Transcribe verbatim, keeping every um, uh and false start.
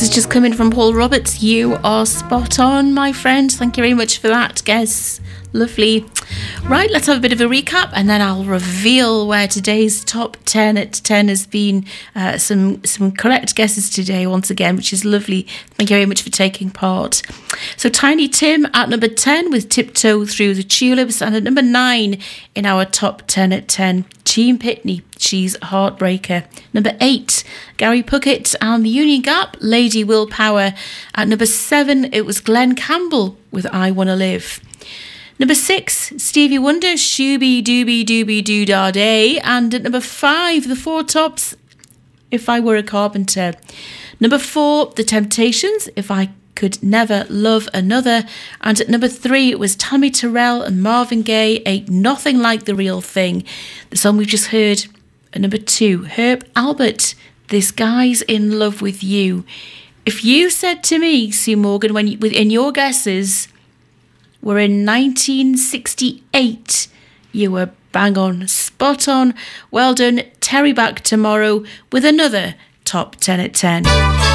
has just come in from Paul Roberts. You are spot on, my friend. Thank you very much for that guess. Lovely. Right, let's have a bit of a recap and then I'll reveal where today's top ten at ten has been. Uh, some some correct guesses today once again, which is lovely. Thank you very much for taking part. So Tiny Tim at number ten with Tiptoe Through the Tulips, and at number nine in our top ten at ten, Jean Pitney, She's a Heartbreaker. Number eight, Gary Puckett and the Union Gap, Lady Willpower. At number seven, it was Glenn Campbell with I Wanna Live. Number six, Stevie Wonder, Shooby Dooby Dooby Doo Da Day. And at number five, The Four Tops, If I Were a Carpenter. Number four, The Temptations, If I Could Never Love Another. And at number three, it was Tammy Terrell and Marvin Gaye, Ain't Nothing Like the Real Thing. The song we just heard. At number two, Herb Albert, This Guy's in Love with You. If you said to me, Sue Morgan, when you, in your guesses, we're in nineteen sixty-eight, you were bang on, spot on. Well done. Terry back tomorrow with another top ten at ten.